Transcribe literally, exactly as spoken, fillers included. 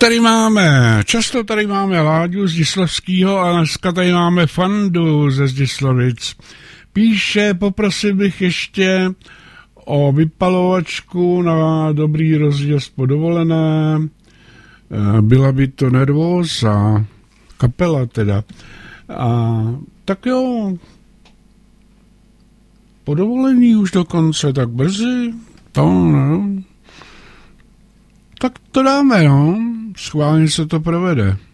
tady máme? Často tady máme Láďu z Dislavského a dneska tady máme Fandu ze Zdislavic. Píše, poprosil bych ještě o vypalovačku na dobrý rozjezd po dovolené. Byla by to Nervóza, kapela teda. A tak jo, po dovolení už dokonce, tak brzy, to no. Tak to dáme, no. Schválně se to provede.